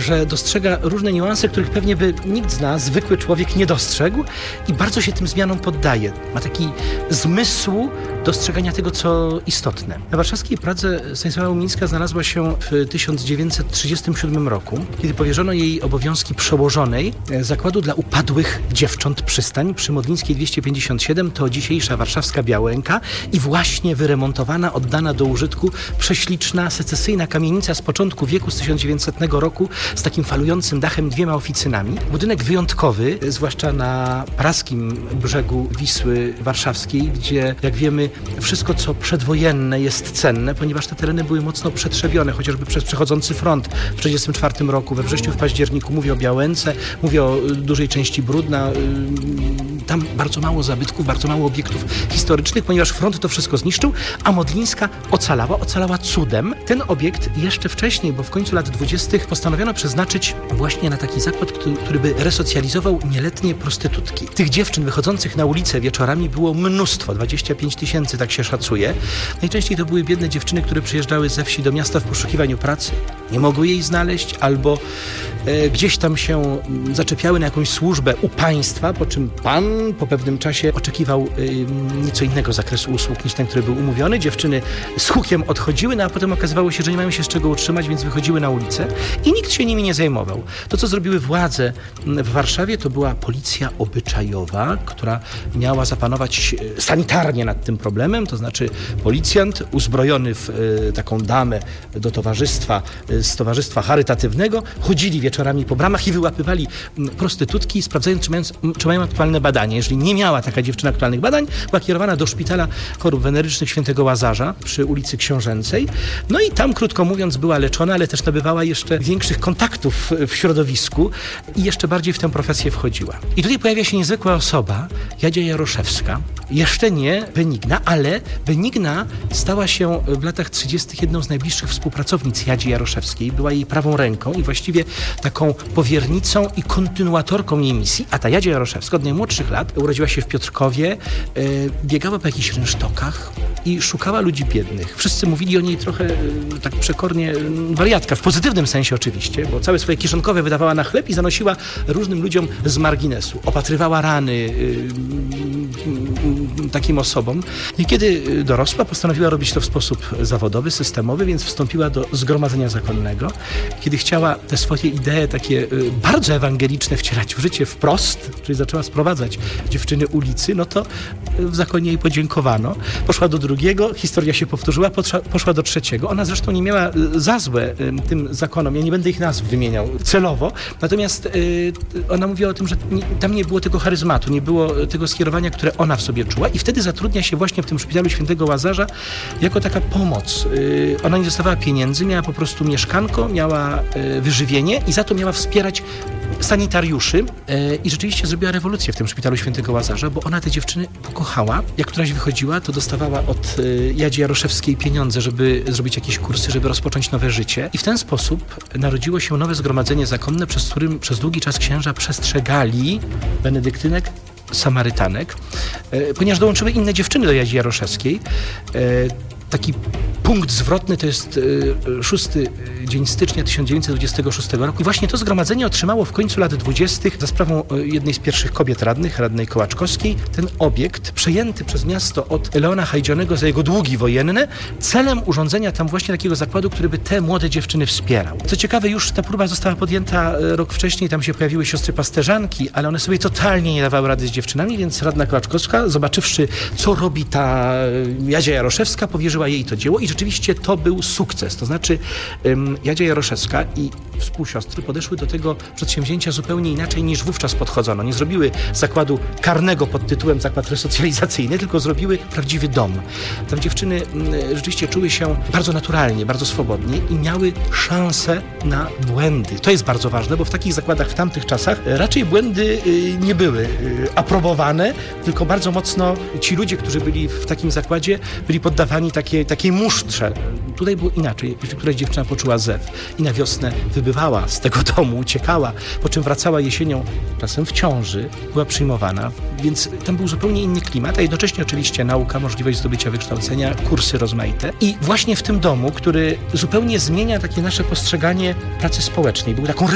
że dostrzega różne niuanse, których pewnie by nikt z nas, zwykły człowiek, nie dostrzegł i bardzo się tym zmianom poddaje. Ma taki zmysł dostrzegania tego, co istotne. Na warszawskiej Pradze Stanisława Umińska znalazła się w 1937 roku, kiedy powierzono jej obowiązki przełożonej Zakładu dla Upadłych Dziewcząt Przystań przy Modlińskiej 257, to dzisiejsza warszawska Białęka i właśnie wyremontowana, oddana do użytku prześliczna, secesyjna kamienica z początku wieku, z 1900 roku, z takim falującym dachem, 2 oficynami. Budynek wyjątkowy, zwłaszcza na praskim brzegu Wisły Warszawskiej, gdzie, jak wiemy, wszystko, co przedwojenne, jest cenne, ponieważ te tereny były mocno przetrzebione, chociażby przez przechodzący front w 1934 roku, we wrześniu, w październiku. Mówię o Białęce, mówię o dużej części Brudna. Tam bardzo mało zabytków, bardzo mało obiektów historycznych, ponieważ front to wszystko zniszczył, a Modlińska ocalała cudem. Ten obiekt jeszcze wcześniej, bo w końcu lat 20. postanowiono przeznaczyć właśnie na taki zakład, który by resocjalizował nieletnie prostytutki. Tych dziewczyn wychodzących na ulicę wieczorami było mnóstwo, 25 000, tak się szacuje. Najczęściej to były biedne dziewczyny, które przyjeżdżały ze wsi do miasta w poszukiwaniu pracy. Nie mogły jej znaleźć, albo gdzieś tam się zaczepiały na jakąś służbę u państwa, po czym pan po pewnym czasie oczekiwał nieco innego zakresu usług niż ten, który był umówiony. Dziewczyny z hukiem odchodziły, no a potem okazywało się, że nie mają się z czego utrzymać, więc wychodziły na ulicę i nikt się nimi nie zajmował. To, co zrobiły władze w Warszawie, to była policja obyczajowa, która miała zapanować sanitarnie nad tym problemem, to znaczy policjant uzbrojony w taką damę do towarzystwa, z towarzystwa charytatywnego, chodzili wieczorami po bramach i wyłapywali prostytutki, sprawdzając, czy mają aktualne badania. Jeżeli nie miała taka dziewczyna aktualnych badań, była kierowana do szpitala chorób wenerycznych Świętego Łazarza przy ulicy Książęcej. No i tam, krótko mówiąc, była leczona, ale też nabywała jeszcze większych kontaktów w środowisku i jeszcze bardziej w tę profesję wchodziła. I tutaj pojawia się niezwykła osoba, Jadzia Jaroszewska. Jeszcze nie Benigna, ale Benigna stała się w latach 30. jedną z najbliższych współpracownic Jadzi Jaroszewskiej. Była jej prawą ręką i właściwie taką powiernicą i kontynuatorką jej misji. A ta Jadzia Jaroszewska od najmłodszych lat urodziła się w Piotrkowie, biegała po jakichś rynsztokach i szukała ludzi biednych. Wszyscy mówili o niej trochę tak przekornie wariatka, w pozytywnym sensie oczywiście, bo całe swoje kieszonkowe wydawała na chleb i zanosiła różnym ludziom z marginesu. Opatrywała rany takim osobom. I kiedy dorosła, postanowiła robić to w sposób zawodowy, systemowy, więc wstąpiła do Zgromadzenia Zakonnego. Kiedy chciała te swoje idee takie bardzo ewangeliczne wcierać w życie wprost, czyli zaczęła sprowadzać dziewczyny ulicy, no to w zakonie jej podziękowano. Poszła do drugiego, historia się powtórzyła, poszła do trzeciego. Ona zresztą nie miała za złe tym zakonom, ja nie będę ich nazw wymieniał celowo, natomiast ona mówiła o tym, że tam nie było tego charyzmatu, nie było tego skierowania, które ona w sobie czuła i wtedy zatrudnia się właśnie w tym szpitalu Świętego Łazarza jako taka pomoc. Ona nie dostawała pieniędzy, miała po prostu mieszkanko, miała wyżywienie i za to miała wspierać sanitariuszy i rzeczywiście zrobiła rewolucję w tym szpitalu Świętego Łazarza, bo ona te dziewczyny pokochała. Jak któraś wychodziła, to dostawała od Jadzi Jaroszewskiej pieniądze, żeby zrobić jakieś kursy, żeby rozpocząć nowe życie. I w ten sposób narodziło się nowe zgromadzenie zakonne, przez którym przez długi czas księża przestrzegali benedyktynek, samarytanek, ponieważ dołączyły inne dziewczyny do Jadzi Jaroszewskiej. Taki punkt zwrotny to jest 6 dzień stycznia 1926 roku. I właśnie to zgromadzenie otrzymało w końcu lat 20. za sprawą jednej z pierwszych kobiet radnych, radnej Kołaczkowskiej, ten obiekt przejęty przez miasto od Leona Hajdzianego za jego długi wojenne, celem urządzenia tam właśnie takiego zakładu, który by te młode dziewczyny wspierał. Co ciekawe, już ta próba została podjęta rok wcześniej, tam się pojawiły siostry pasterzanki, ale one sobie totalnie nie dawały rady z dziewczynami, więc radna Kołaczkowska, zobaczywszy, co robi ta Jadzia Jaroszewska, powierzyła jej to dzieło i rzeczywiście to był sukces. To znaczy Jadzia Jaroszewska i współsiostry podeszły do tego przedsięwzięcia zupełnie inaczej niż wówczas podchodzono. Nie zrobiły zakładu karnego pod tytułem zakład resocjalizacyjny, tylko zrobiły prawdziwy dom. Tam dziewczyny rzeczywiście czuły się bardzo naturalnie, bardzo swobodnie i miały szansę na błędy. To jest bardzo ważne, bo w takich zakładach w tamtych czasach raczej błędy nie były aprobowane, tylko bardzo mocno ci ludzie, którzy byli w takim zakładzie, byli poddawani takiej musztrze. Tutaj było inaczej. Jeśli któraś dziewczyna poczuła zew i na wiosnę wybywała z tego domu, uciekała, po czym wracała jesienią, czasem w ciąży, była przyjmowana, więc tam był zupełnie inny klimat, a jednocześnie oczywiście nauka, możliwość zdobycia wykształcenia, kursy rozmaite. I właśnie w tym domu, który zupełnie zmienia takie nasze postrzeganie pracy społecznej, był taką